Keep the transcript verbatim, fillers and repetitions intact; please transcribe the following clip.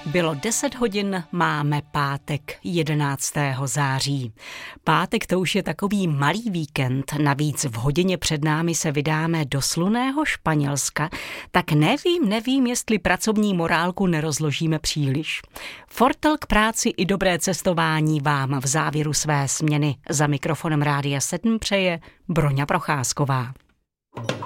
Bylo deset hodin, máme pátek jedenáctého září. Pátek to už je takový malý víkend, navíc v hodině před námi se vydáme do slunného Španělska, tak nevím, nevím, jestli pracovní morálku nerozložíme příliš. Fortel k práci i dobré cestování vám v závěru své směny za mikrofonem Rádia sedm přeje Broňa Procházková.